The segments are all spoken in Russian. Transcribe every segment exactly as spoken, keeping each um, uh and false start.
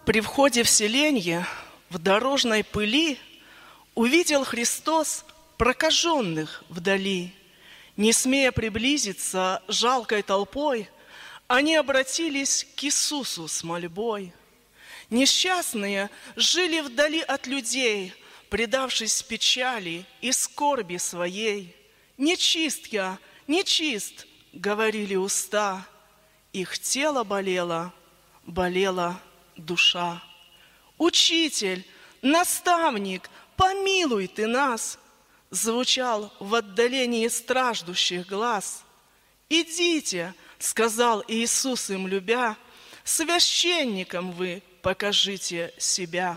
При входе в селенье в дорожной пыли увидел Христос прокаженных вдали. Не смея приблизиться жалкой толпой, они обратились к Иисусу с мольбой. Несчастные жили вдали от людей, предавшись печали и скорби своей. «Нечист я, нечист», — говорили уста, их тело болело, болела душа. «Учитель, наставник, помилуй ты нас», — звучал в отдалении страждущих глаз. «Идите», — сказал Иисус им любя, «священникам вы покажите себя».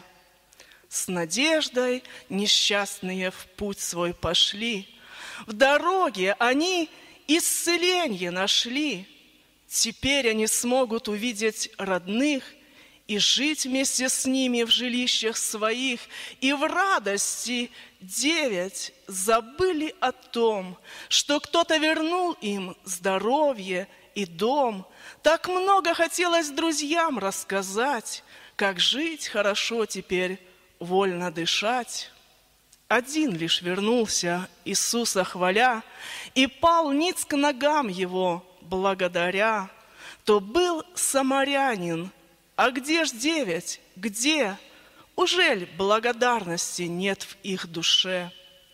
С надеждой несчастные в путь свой пошли, в дороге они исцеление нашли. Теперь они смогут увидеть родных и жить вместе с ними в жилищах своих. И в радости девять забыли о том, что кто-то вернул им здоровье и дом. Так много хотелось друзьям рассказать, как жить хорошо теперь, вольно дышать. Один лишь вернулся, Иисуса хваля, и пал ниц к ногам его, благодаря. То был самарянин. А где ж девять? Где? Ужель благодарности нет в их душе?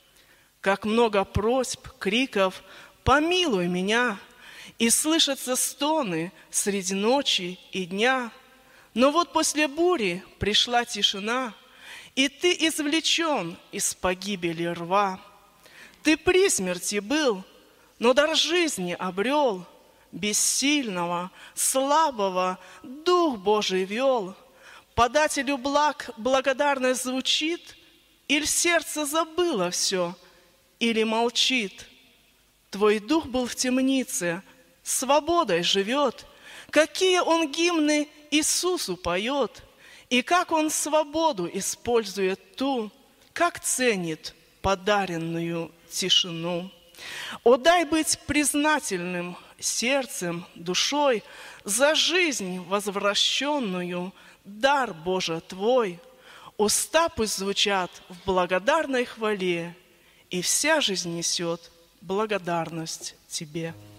Как много просьб, криков «Помилуй меня!» И слышатся стоны среди ночи и дня. Но вот после бури пришла тишина, и ты извлечен из погибели рва. Ты при смерти был, но дар жизни обрел. Бессильного, слабого Дух Божий вел. Подателю благ благодарность звучит, или сердце забыло все, или молчит. Твой дух был в темнице, свободой живет. Какие он гимны Иисусу поет, и как он свободу использует ту, как ценит подаренную тишину. О, дай быть признательным сердцем, душой за жизнь возвращенную, дар Божий Твой. Уста пусть звучат в благодарной хвале, и вся жизнь несет благодарность Тебе.